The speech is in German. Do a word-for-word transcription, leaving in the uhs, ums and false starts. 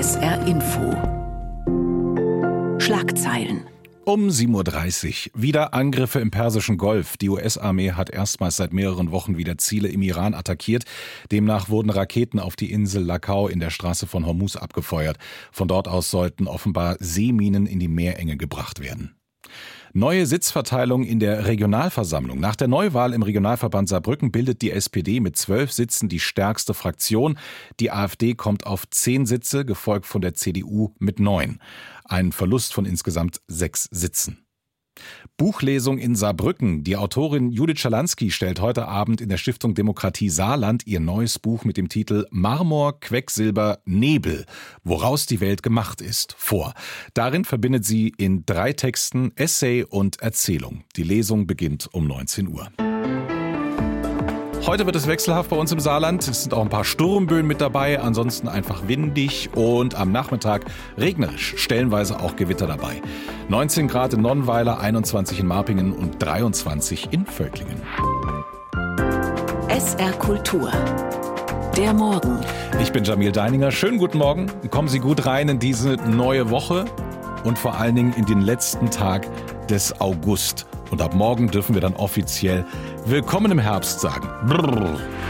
S R Info. Schlagzeilen. Um sieben Uhr dreißig. Wieder Angriffe im Persischen Golf. Die U S-Armee hat erstmals seit mehreren Wochen wieder Ziele im Iran attackiert. Demnach wurden Raketen auf die Insel Lakau in der Straße von Hormuz abgefeuert. Von dort aus sollten offenbar Seeminen in die Meerenge gebracht werden. Neue Sitzverteilung in der Regionalversammlung. Nach der Neuwahl im Regionalverband Saarbrücken bildet die S P D mit zwölf Sitzen die stärkste Fraktion. Die AfD kommt auf zehn Sitze, gefolgt von der C D U mit neun. Ein Verlust von insgesamt sechs Sitzen. Buchlesung in Saarbrücken. Die Autorin Judith Schalansky stellt heute Abend in der Stiftung Demokratie Saarland ihr neues Buch mit dem Titel Marmor, Quecksilber, Nebel, woraus die Welt gemacht ist, vor. Darin verbindet sie in drei Texten Essay und Erzählung. Die Lesung beginnt um neunzehn Uhr. Heute wird es wechselhaft bei uns im Saarland. Es sind auch ein paar Sturmböen mit dabei, ansonsten einfach windig und am Nachmittag regnerisch, stellenweise auch Gewitter dabei. neunzehn Grad in Nonnweiler, einundzwanzig in Marpingen und dreiundzwanzig in Völklingen. S R Kultur. Der Morgen. Ich bin Jamil Deininger. Schönen guten Morgen. Kommen Sie gut rein in diese neue Woche und vor allen Dingen in den letzten Tag des August. Und ab morgen dürfen wir dann offiziell Willkommen im Herbst sagen. Brrr.